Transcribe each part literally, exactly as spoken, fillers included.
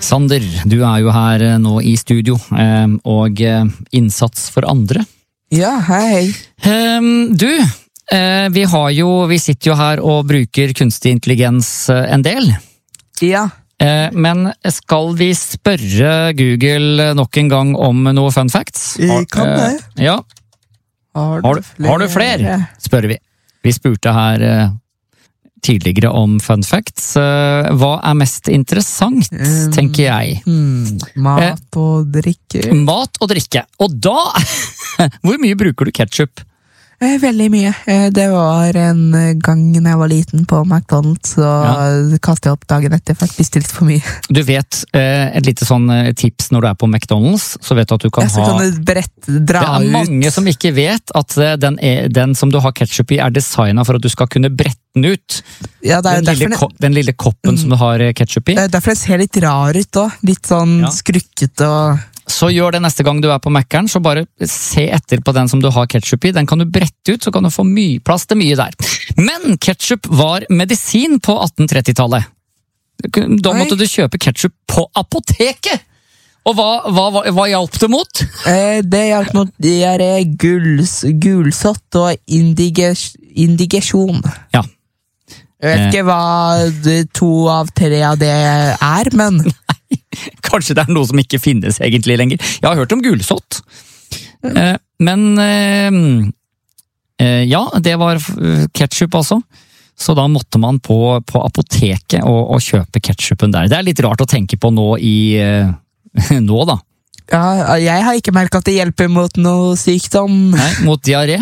Sander, du er jo her nå i studio, og innsats for andre. Ja, hei. Du, vi har jo, vi sitter jo her og bruker kunstig intelligens en del. Ja. Men skal vi spørre Google nok en gang om noe fun facts? Vi kan det. Ja. Har Har du, har du flere? Spør vi. Vi spurte her tidligere om fun facts. Hva er mest interessant, um, tenker jeg? Hmm, mat og drikke. Mat og drikke. Og da, hvor mye bruker du ketchup? Veldig mye. Det var en gang når jeg var liten på McDonald's, så ja. Kastet jeg opp dagen etter, for jeg spiste litt for mye. Du vet, et lite sånn tips når du er på McDonald's, så vet du at du kan ja, så ha... Kan du brett, dra det er ut. Mange som ikke vet at den, er, den som du har ketchup i er designet for at du skal kunne brette den ut. Ja, det er den, lille, det... den lille koppen mm. som du har ketchup i. Det er derfor det ser litt rar ut da. Litt sånn ja. Skrukkete og... Så gjør det neste gang du er på Mac-eren, så bare se etter på den som du har ketchup i. Den kan du brette ut, så kan du få mye plass til mye der. Men ketchup var medisin på atten tretti-tallet. Da måtte Oi. Du kjøpe ketchup på apoteket! Og hva, hva, hva, hva hjalp det mot? Eh, det hjalp mot det er guls, gulsott og indiges, indigesjon. Ja. Jeg vet ikke hva to av tre av det er, men... Kanskje det er noe som ikke finnes egentlig lenger. Jeg har hørt om gulsott. Eh, men eh, ja, det var ketchup altså. Så da måtte man på, på apoteket og, og kjøpe ketchupen der. Det er litt rart å tenke på nå i eh, nå da. Ja, jeg har ikke merket at det hjelper mot noe sykdom. Nei, mot diaré.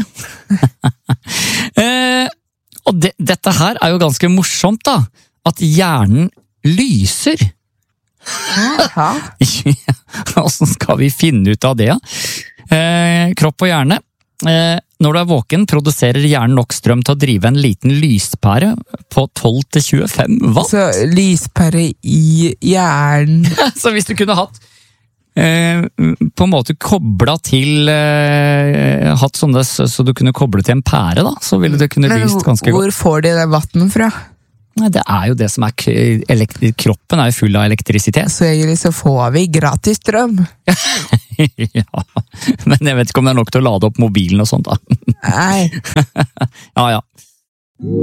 eh, og det, dette her er jo ganske morsomt da. At hjernen lyser. Ja. Hvordan skal vi finne ut av det? Eh, kropp og hjerne. Eh, når du er våken, produserer hjernen nok strøm til å drive en liten lyspære på tolv til tjuefem watt. Så lyspære i hjernen. Så hvis du kunne hatt eh, på en måte koblet til eh, hatt sånne så du kunne koble til en pære da, så ville det kunne lyst ganske godt. Hvor får de det vatten fra? Nei, det er jo det som er kroppen er jo full av elektrisitet. Så egentlig så får vi gratis strøm. Ja, men jeg vet ikke om det er nok til å lade opp mobilen og sånt da. Nei. Ja, ja.